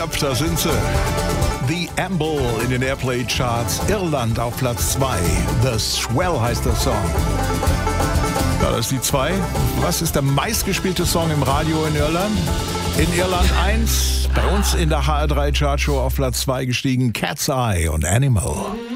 Yep, da sind sie. The Amble in den Airplay-Charts. Irland auf Platz 2. The Swell heißt der Song. Ja, das ist die 2. Was ist der meistgespielte Song im Radio in Irland? In Irland 1. Bei uns in der HR3 Chartshow auf Platz 2 gestiegen. Cat's Eye und Animal.